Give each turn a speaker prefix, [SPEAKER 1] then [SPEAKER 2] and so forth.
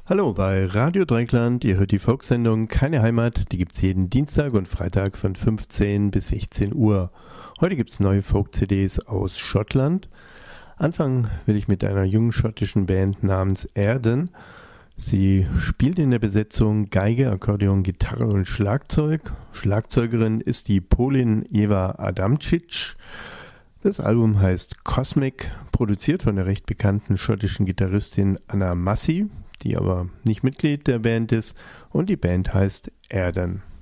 [SPEAKER 1] Hallo bei Radio Dreieckland, ihr hört die Folksendung Keine Heimat, die gibt's jeden Dienstag und Freitag von 15 bis 16 Uhr. Heute gibt's neue Folk-CDs aus Schottland. Anfangen will ich mit einer jungen schottischen Band namens Erden. Sie spielt in der Besetzung Geige, Akkordeon, Gitarre und Schlagzeug. Schlagzeugerin ist die Polin Eva Adamczyk. Das Album heißt Cosmic, produziert von der recht bekannten schottischen Gitarristin Anna Massey, die aber nicht Mitglied der Band ist, und die Band heißt Erden.